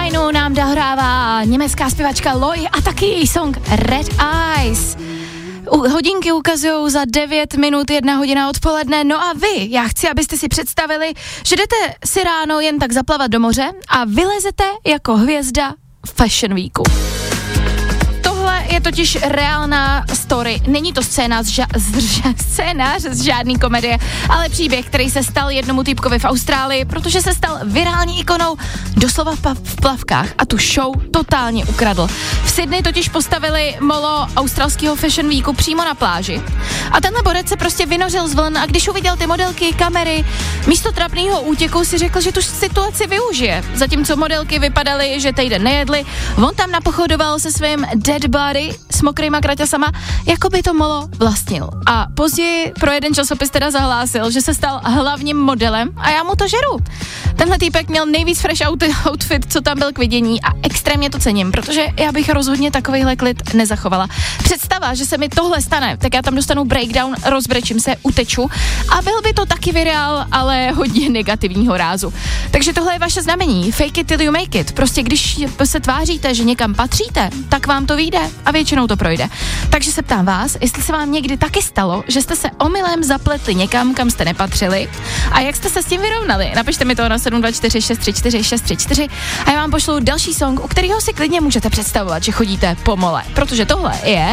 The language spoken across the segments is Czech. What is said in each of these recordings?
Fajnu nám dohrává německá zpěvačka Loi a taky její song Red Eyes. Hodinky ukazují za 9 minut 1 hodina odpoledne, no a vy, já chci, abyste si představili, že jdete si ráno jen tak zaplavat do moře a vylezete jako hvězda v Fashion Weeku. Tohle je totiž reálná story, není to scénář z žádný komedie, ale příběh, který se stal jednomu týpkovi v Austrálii, protože se stal virální ikonou doslova v plavkách a tu show totálně ukradl. V Sydney totiž postavili molo australského Fashion Weeku přímo na pláži a tenhle borec se prostě vynořil z vln a když uviděl ty modelky, kamery, místo trapného útěku si řekl, že tu situaci využije. Zatímco modelky vypadaly, že týden nejedly, on tam napochodoval se svým dead body s mokrýma kraťasama, jako by to molo vlastnil. A později pro jeden časopis teda zahlásil, že se stal hlavním modelem a já mu to žeru. Tenhle týpek měl nejvíc fresh outfit, co tam byl k vidění a extrémně to cením, protože já bych rozhodně takovejhle klid nezachovala. Představa, že se mi tohle stane, tak já tam dostanu breakdown, rozbrečím se, uteču a byl by to taky virál, ale hodně negativního rázu. Takže tohle je vaše znamení, fake it till you make it. Prostě když se tváříte, že někam patříte, tak vám to vyjde a většinou to projde. Takže se ptám vás, jestli se vám někdy taky stalo, že jste se omylem zapletli někam, kam jste nepatřili a jak jste se s tím vyrovnali. Napište mi to na 724 634 634 a já vám pošlu další song, u kterého si klidně můžete představovat, že chodíte po mole, protože tohle je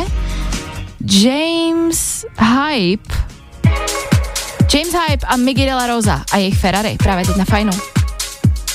James Hype a Miggy de la Rosa a jejich Ferrari právě teď na Fajnu.